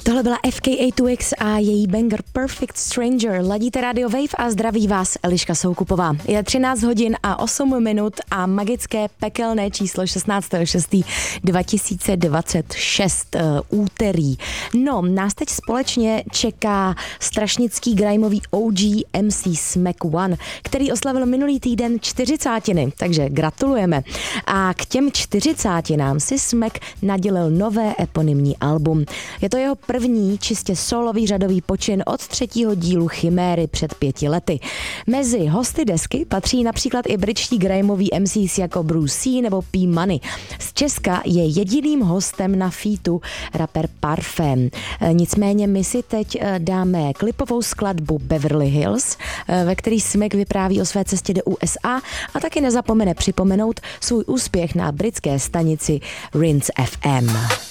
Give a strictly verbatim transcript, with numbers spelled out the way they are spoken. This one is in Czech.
Tohle byla F K A two X a její banger Perfect Stranger. Ladíte Radio Wave a zdraví vás Eliška Soukupová. Je třináct hodin a osm minut a magické pekelné číslo šestnáctého šestého dva tisíce dvacet šest, uh, úterý. No, nás teď společně čeká strašnický grimeový O G M C Smack One, který oslavil minulý týden čtyřicátiny, takže gratulujeme. A k těm čtyřicátinám si Smack nadělil nové eponymní album. Je to jeho první čistě solový řadový počin od třetího dílu Chiméry před pěti lety. Mezi hosty desky patří například i britští grimeoví M Cs jako Bruce C nebo P Money. Z Česka je jediným hostem na featu rapper Parfém. Nicméně my si teď dáme klipovou skladbu Beverly Hills, ve který Smack vypráví o své cestě do U S A a taky nezapomene připomenout svůj úspěch na britské stanici Rinse F M.